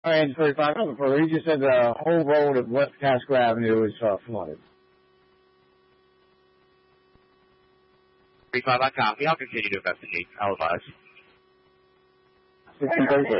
And 35, nothing further. He just said the whole road at West Casco Avenue is flooded. 35, I copy. I'll continue to investigate. I'll advise.